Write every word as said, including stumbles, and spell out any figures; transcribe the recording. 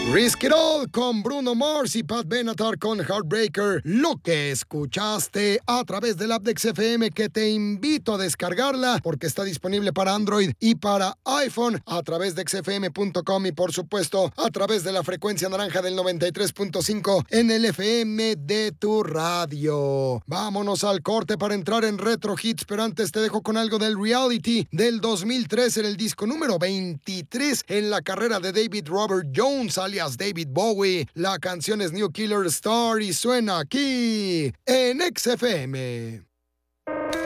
Risk It All con Bruno Mars y Pat Benatar con Heartbreaker. Lo que escuchaste a través del app de X F M, que te invito a descargarla porque está disponible para Android y para iPhone a través de x f m punto com y por supuesto a través de la frecuencia naranja del noventa y tres punto cinco en el F M de tu radio. Vámonos al corte para entrar en Retro Hits, pero antes te dejo con algo del Reality del dos mil tres, en el disco número veintitrés en la carrera de David Robert Jones, alias David Bowie. La canción es New Killer Star y suena aquí en X F M.